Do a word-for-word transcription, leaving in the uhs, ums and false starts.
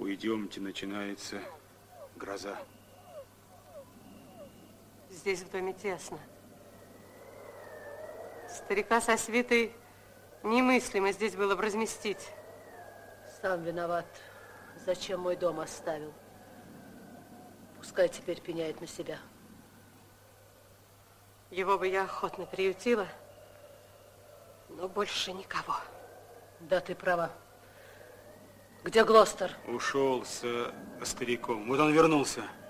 Уйдемте, начинается гроза. Здесь в доме тесно. Старика со свитой немыслимо здесь было бы разместить. Сам виноват. Зачем мой дом оставил? Пускай теперь пеняет на себя. Его бы я охотно приютила, но больше никого. Да, ты права. Где Глостер? Ушел с стариком. Вот он вернулся.